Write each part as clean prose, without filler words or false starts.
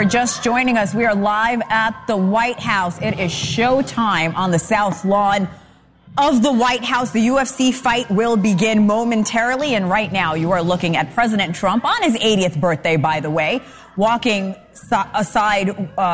are just joining us, we are live at the White House. It is showtime on the South Lawn of the White House. The UFC fight will begin momentarily, and right now you are looking at President Trump on his 80th birthday, by the way, walking side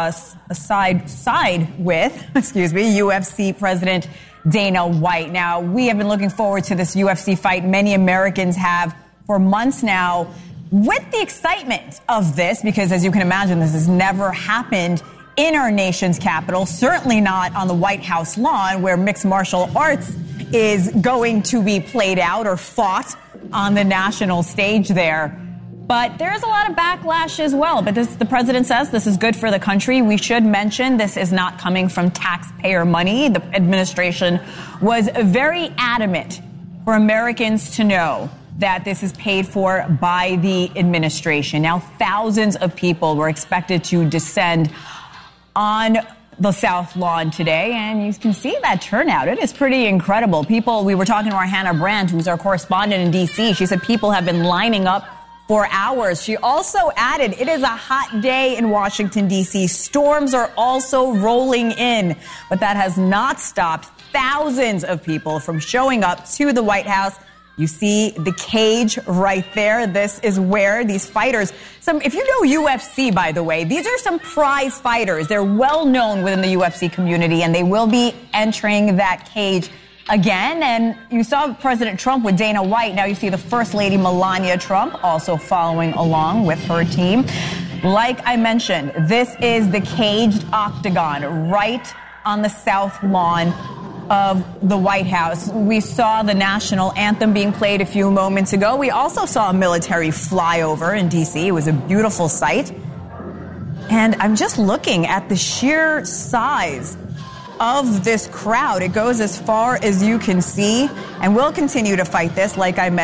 with UFC President Dana White. Now, we have been looking forward to this UFC fight. Many Americans have for months now, with the excitement of this, because as you can imagine, this has never happened in our nation's capital, certainly not on the White House lawn where mixed martial arts is going to be played out or fought on the national stage there. But there's a lot of backlash as well. But the president says this is good for the country. We should mention this is not coming from taxpayer money. The administration was very adamant for Americans to know that this is paid for by the administration. Now, thousands of people were expected to descend on the South Lawn today, and you can see that turnout. It is pretty incredible. We were talking to our Hannah Brandt, who's our correspondent in D.C. She said people have been lining up for hours. She also added, it is a hot day in Washington, D.C. Storms are also rolling in, but that has not stopped thousands of people from showing up to the White House. You see the cage right there. This is where these fighters, if you know UFC, by the way, these are some prize fighters. They're well known within the UFC community, and they will be entering that cage again. And you saw President Trump with Dana White. Now you see the First Lady Melania Trump also following along with her team. Like I mentioned, this is the caged octagon right on the South Lawn of the White House. We saw the national anthem being played a few moments ago. We also saw a military flyover in D.C. It was a beautiful sight. And I'm just looking at the sheer size of this crowd. It goes as far as you can see, and we'll continue to fight this keep an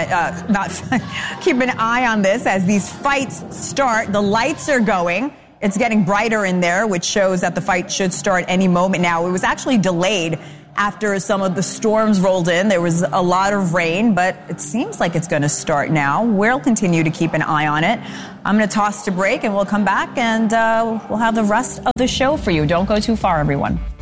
eye on this as these fights start. The lights are going. It's getting brighter in there, which shows that the fight should start any moment now. It was actually delayed after some of the storms rolled in. There was a lot of rain, but it seems like it's going to start now. We'll continue to keep an eye on it. I'm going to toss to break, and we'll come back, and we'll have the rest of the show for you. Don't go too far, everyone.